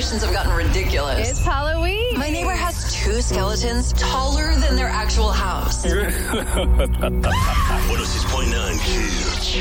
decorations have gotten ridiculous. It's Halloween. My neighbor has 2 skeletons taller than their actual house. 106.9 Kids.